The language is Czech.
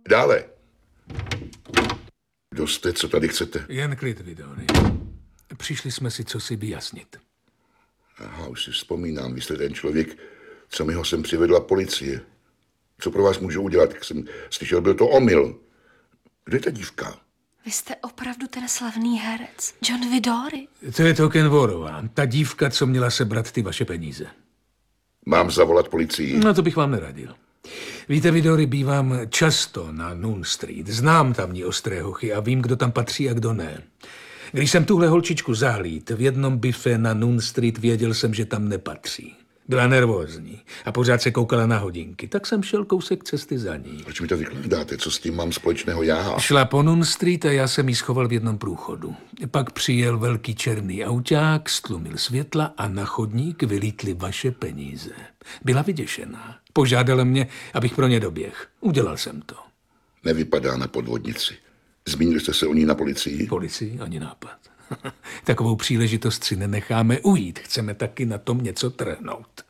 Dále. Kdo jste, co tady chcete? Jen klid, Vidori. Přišli jsme si cosi vyjasnit. Aha, už si vzpomínám, vy jste ten člověk, co mi ho sem přivedla policie. Co pro vás můžu udělat? Jak jsem slyšel, byl to omyl. Kde je ta dívka? Vy jste opravdu ten slavný herec, John Vidori? To je Token Vorová, ta dívka, co měla sebrat ty vaše peníze. Mám zavolat policii. No to bych vám neradil. Víte, Vidori, bývám často na Noon Street. Znám tamní ostré hochy a vím, kdo tam patří a kdo ne. Když jsem tuhle holčičku zahlíd v jednom bife na Noon Street, věděl jsem, že tam nepatří. Byla nervózní a pořád se koukala na hodinky. Tak jsem šel kousek cesty za ní. Proč mi to vykládáte? Co s tím mám společného já? Šla po Noon Street a já jsem jí schoval v jednom průchodu. Pak přijel velký černý auták, stlumil světla a na chodník vylítly vaše peníze. Byla vyděšená. Požádala mě, abych pro ně doběh. Udělal jsem to. Nevypadá na podvodnici. Zmínili jste se o ní na policii? Policii ani nápad. Takovou příležitost si nenecháme ujít. Chceme taky na tom něco trhnout.